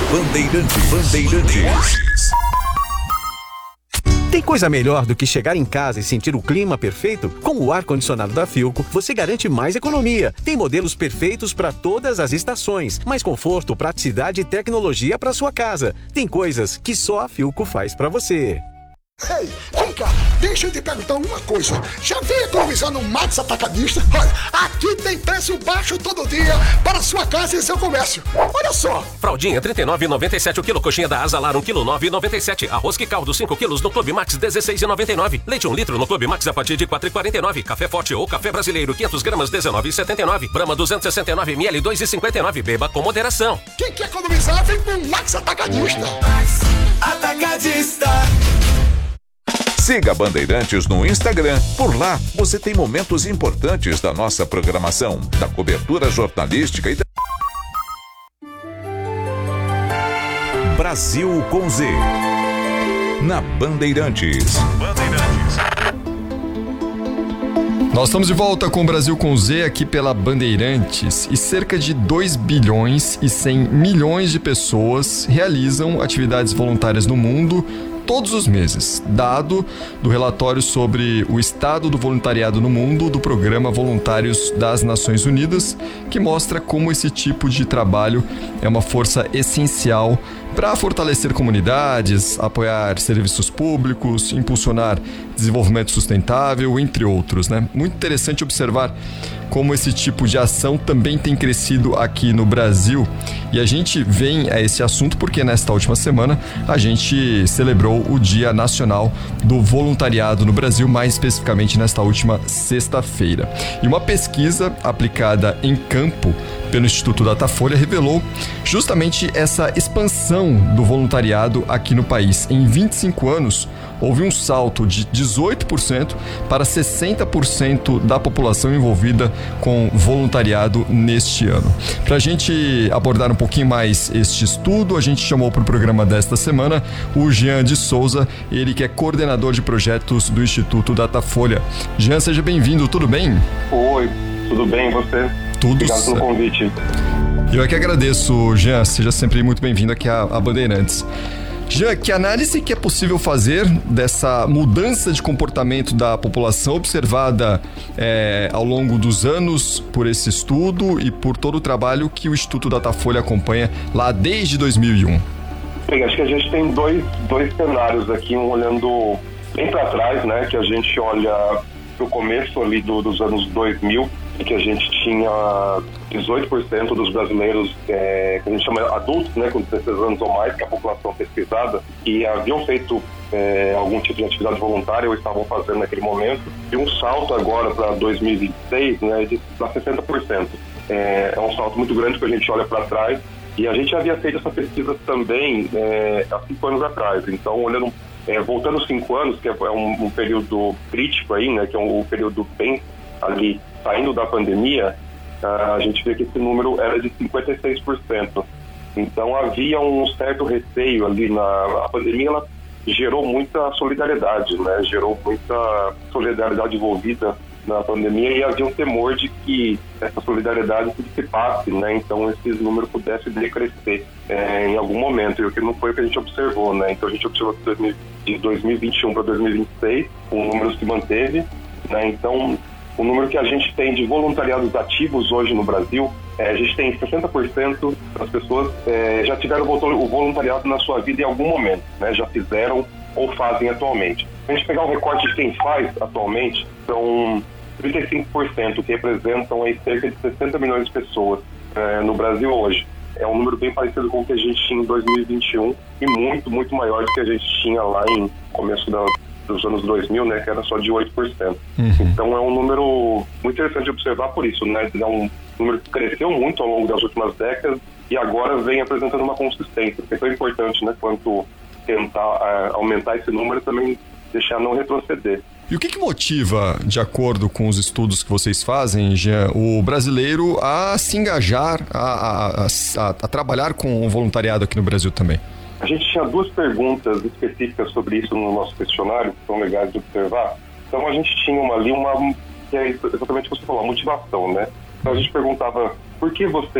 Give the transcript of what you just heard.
Bandeirantes. Tem coisa melhor do que chegar em casa e sentir o clima perfeito? Com o ar-condicionado da Philco, você garante mais economia. Tem modelos perfeitos para todas as estações, mais conforto, praticidade e tecnologia para sua casa. Tem coisas que só a Philco faz para você. Ei, vem cá, deixa eu te perguntar uma coisa. Já veio economizar no Max Atacadista? Olha, aqui tem preço baixo todo dia para sua casa e seu comércio. Olha só. Fraldinha, R$ 39,97 o quilo. Coxinha da Asalar, 1 kg, R$ 9,97. Arroz que caldo, 5 quilos no Clube Max, R$ 16,99. Leite 1 litro no Clube Max a partir de R$ 4,49. Café Forte ou Café Brasileiro, 500 gramas, R$ 19,79. Brahma, 269 ml, R$ 2,59. Beba com moderação. Quem quer economizar, vem pro Max Atacadista. Max Atacadista. Siga Bandeirantes no Instagram. Por lá, você tem momentos importantes da nossa programação, da cobertura jornalística e da... Brasil com Z. Na Bandeirantes. Nós estamos de volta com o Brasil com Z aqui pela Bandeirantes e cerca de 2 bilhões e 100 milhões de pessoas realizam atividades voluntárias no mundo todos os meses, dado do relatório sobre o estado do voluntariado no mundo do Programa Voluntários das Nações Unidas, que mostra como esse tipo de trabalho é uma força essencial para fortalecer comunidades, apoiar serviços públicos, impulsionar desenvolvimento sustentável, entre outros, né? Muito interessante observar como esse tipo de ação também tem crescido aqui no Brasil. E a gente vem a esse assunto porque nesta última semana a gente celebrou o Dia Nacional do Voluntariado no Brasil, mais especificamente nesta última sexta-feira. E uma pesquisa aplicada em campo pelo Instituto Datafolha revelou justamente essa expansão do voluntariado aqui no país. Em 25 anos, houve um salto de 18% para 60% da população envolvida com voluntariado neste ano. Para a gente abordar um pouquinho mais este estudo, a gente chamou para o programa desta semana o Jean de Souza, ele que é coordenador de projetos do Instituto Datafolha. Jean, seja bem-vindo, tudo bem? Oi, tudo bem, e você? Tudo Obrigado certo. pelo convite. Eu é que agradeço, Jean, seja sempre muito bem-vindo aqui à Bandeirantes. Jean, que análise que é possível fazer dessa mudança de comportamento da população observada ao longo dos anos por esse estudo e por todo o trabalho que o Instituto Datafolha acompanha lá desde 2001? Bem, acho que a gente tem dois cenários aqui, um olhando bem para trás, né, que a gente olha para o começo ali dos anos 2000, em que a gente tinha 18% dos brasileiros, que a gente chama adultos, né, com 16 anos ou mais, que é a população pesquisada, que haviam feito algum tipo de atividade voluntária ou estavam fazendo naquele momento, e um salto agora para 2026, né, para 60%. É um salto muito grande que a gente olha para trás, e a gente havia feito essa pesquisa também há 5 anos atrás. Então, olhando, voltando 5 anos, que é um período crítico aí, né, que é um período bem ali saindo da pandemia, a gente vê que esse número era de 56%. Então havia um certo receio ali a pandemia, ela gerou muita solidariedade, né? Gerou muita solidariedade envolvida na pandemia e havia um temor de que essa solidariedade se dissipasse, né? Então esse número pudesse decrescer em algum momento, e o que não foi o que a gente observou, né? Então a gente observou que de 2021 para 2026 o número se manteve, né? Então o número que a gente tem de voluntariados ativos hoje no Brasil, a gente tem 60% das pessoas já tiveram o voluntariado na sua vida em algum momento, né? Já fizeram ou fazem atualmente. Se a gente pegar um recorte de quem faz atualmente, são 35%, que representam aí cerca de 60 milhões de pessoas no Brasil hoje. É um número bem parecido com o que a gente tinha em 2021 e muito, muito maior do que a gente tinha lá em começo dos anos 2000, né, que era só de 8%. Então é um número muito interessante de observar por isso, né? É um número que cresceu muito ao longo das últimas décadas e agora vem apresentando uma consistência, que é tão importante, né, quanto tentar aumentar esse número e também deixar não retroceder. E o que motiva, de acordo com os estudos que vocês fazem, Jean, o brasileiro a se engajar, a trabalhar com o voluntariado aqui no Brasil também? A gente tinha 2 perguntas específicas sobre isso no nosso questionário, que são legais de observar. Então a gente tinha uma que é exatamente o que você falou, a motivação, né? Então a gente perguntava, por que você